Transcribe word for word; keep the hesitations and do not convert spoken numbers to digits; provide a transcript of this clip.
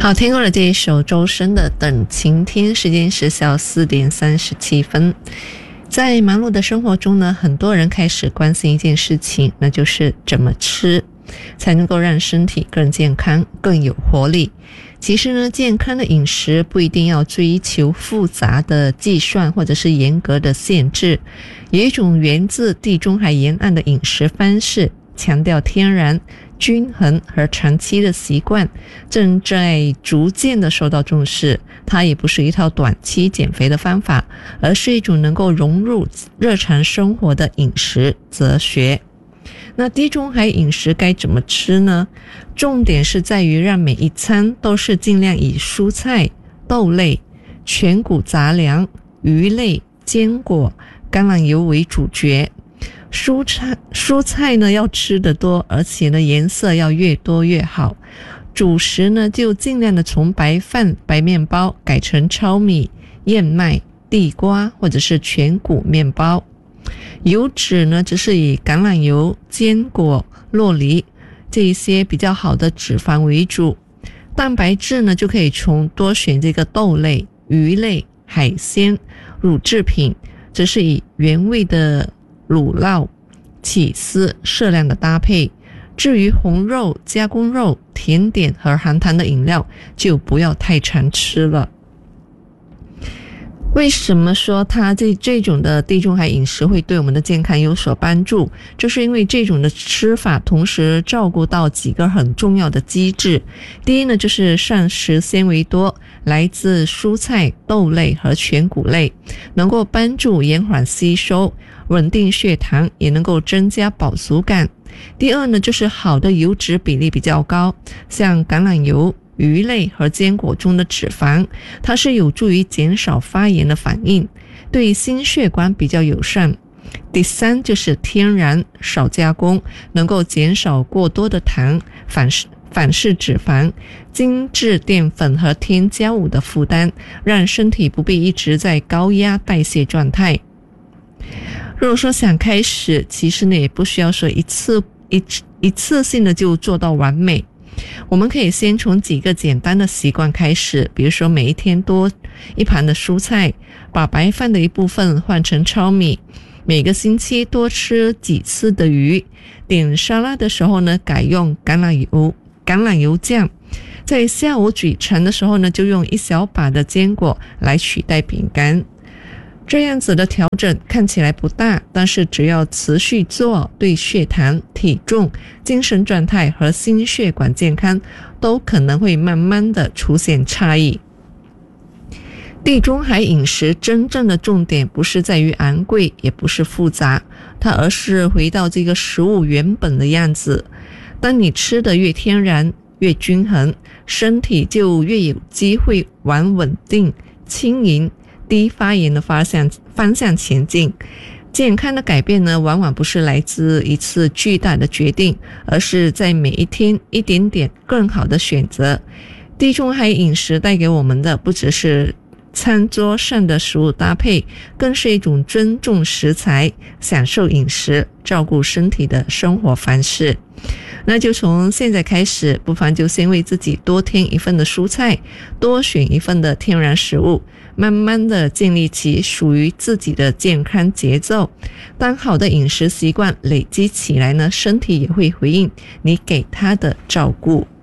好，听过了这一首周深的《等晴天》，时间是下午四点三十七分。在忙碌的生活中呢，很多人开始关心一件事情，那就是怎么吃才能够让身体更健康、更有活力。其实呢，健康的饮食不一定要追求复杂的计算或者是严格的限制，有一种源自地中海沿岸的饮食方式，强调天然、均衡和长期的习惯，正在逐渐的受到重视。它也不是一套短期减肥的方法，而是一种能够融入日常生活的饮食哲学。那地中海饮食该怎么吃呢？重点是在于让每一餐都是尽量以蔬菜、豆类、全谷杂粮、鱼类、坚果、橄榄油为主角。蔬菜蔬菜呢要吃得多，而且呢颜色要越多越好。主食呢就尽量的从白饭、白面包改成糙米、燕麦、地瓜或者是全谷面包。油脂呢只是以橄榄油、坚果、酪梨这一些比较好的脂肪为主。蛋白质呢就可以从多选这个豆类、鱼类、海鲜、乳制品，这是以原味的乳酪、起司适量的搭配。至于红肉、加工肉、甜点和含糖的饮料就不要太常吃了。为什么说它这这种的地中海饮食会对我们的健康有所帮助？就是因为这种的吃法同时照顾到几个很重要的机制。第一呢，就是膳食纤维多，来自蔬菜、豆类和全谷类，能够帮助延缓吸收，稳定血糖，也能够增加饱足感。第二呢，就是好的油脂比例比较高，像橄榄油、鱼类和坚果中的脂肪，它是有助于减少发炎的反应，对心血管比较友善。第三就是天然，少加工，能够减少过多的糖、反式反式脂肪、精致淀粉和添加物的负担，让身体不必一直在高压代谢状态。如果说想开始，其实呢也不需要说一次一一次性的就做到完美。我们可以先从几个简单的习惯开始，比如说每一天多一盘的蔬菜，把白饭的一部分换成糙米，每个星期多吃几次的鱼，点沙拉的时候呢改用橄榄油橄榄油酱，在下午咀馋的时候呢就用一小把的坚果来取代饼干。这样子的调整看起来不大，但是只要持续做，对血糖、体重、精神状态和心血管健康都可能会慢慢的出现差异。地中海饮食真正的重点不是在于昂贵，也不是复杂，它而是回到这个食物原本的样子。当你吃的越天然、越均衡，身体就越有机会往稳定、轻盈、低发炎的方向方向前进。健康的改变呢，往往不是来自一次巨大的决定，而是在每一天一点点更好的选择。地中海饮食带给我们的不只是餐桌上的食物搭配，更是一种尊重食材、享受饮食、照顾身体的生活方式。那就从现在开始，不妨就先为自己多添一份的蔬菜，多选一份的天然食物，慢慢的建立起属于自己的健康节奏。当好的饮食习惯累积起来呢，身体也会回应你给它的照顾。